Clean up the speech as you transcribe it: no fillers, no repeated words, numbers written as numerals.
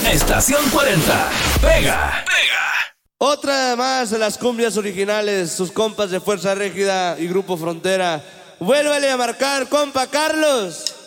Estación 40. Pega. Otra más de las cumbias originales, sus compas de Fuerza Régida y Grupo Frontera. Vuélvale a marcar, compa Carlos.